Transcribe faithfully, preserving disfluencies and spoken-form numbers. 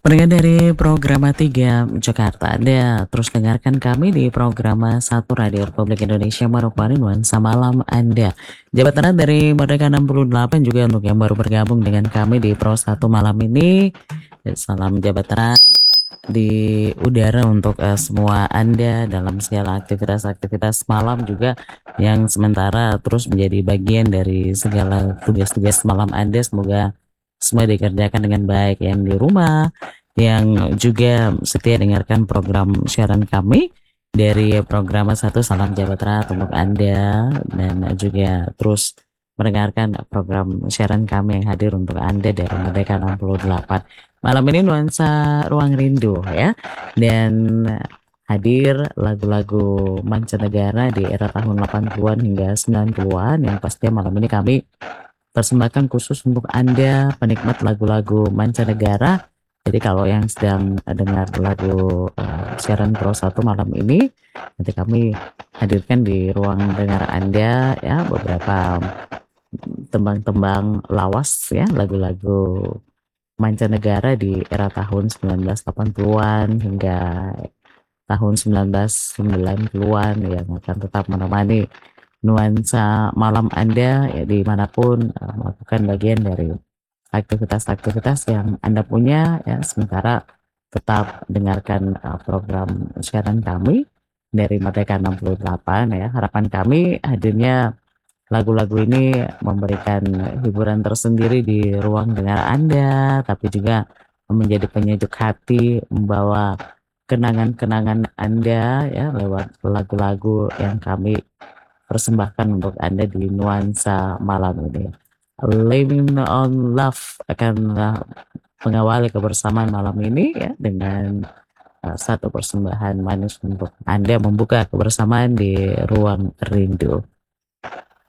Pendengar dari Programa tiga Jakarta, Anda terus dengarkan kami di Programa satu Radio Republik Indonesia Manokwari Nuansa Malam Anda. Jabatan dari Merdeka enam puluh delapan juga untuk yang baru bergabung dengan kami di Pro satu malam ini. Salam jabatera di udara untuk uh, semua Anda dalam segala aktivitas-aktivitas malam juga yang sementara terus menjadi bagian dari segala tugas-tugas malam Anda. Semoga semua dikerjakan dengan baik, yang di rumah, yang juga setia dengarkan program siaran kami dari Programa satu Salam Jabatera untuk Anda, dan juga terus mendengarkan program siaran kami yang hadir untuk Anda dari Merdeka enam puluh delapan. Malam ini nuansa ruang rindu ya, dan hadir lagu-lagu mancanegara di era tahun delapan puluhan hingga sembilan puluhan yang pastinya malam ini kami persembahkan khusus untuk Anda penikmat lagu-lagu mancanegara. Jadi kalau yang sedang dengar lagu uh, siaran Pro satu malam ini, nanti kami hadirkan di ruang dengar Anda ya beberapa tembang-tembang lawas ya, lagu-lagu mancanegara di era tahun sembilan belas delapan puluhan hingga tahun sembilan belas sembilan puluhan yang akan tetap menemani nuansa malam Anda ya, dimanapun uh, melakukan bagian dari aktivitas-aktivitas yang Anda punya ya, sementara tetap dengarkan uh, program siaran kami dari Merdeka enam puluh delapan ya. Harapan kami hadirnya lagu-lagu ini memberikan hiburan tersendiri di ruang dengar Anda, tapi juga menjadi penyejuk hati, membawa kenangan-kenangan Anda ya lewat lagu-lagu yang kami persembahkan untuk Anda di nuansa malam ini. Living on Love akan uh, mengawali kebersamaan malam ini ya dengan uh, satu persembahan manis untuk Anda membuka kebersamaan di ruang rindu.